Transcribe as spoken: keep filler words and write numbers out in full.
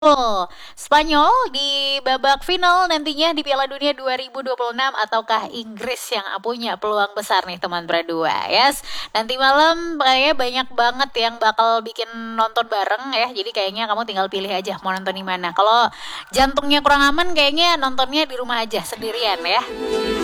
Oh, Spanyol di babak final nantinya di Piala Dunia dua ribu dua puluh enam ataukah Inggris yang punya peluang besar nih teman berdua, yes. Nanti malam kayaknya banyak banget yang bakal bikin nonton bareng ya. Jadi kayaknya kamu tinggal pilih aja mau nonton di mana. Kalau jantungnya kurang aman kayaknya nontonnya di rumah aja sendirian ya.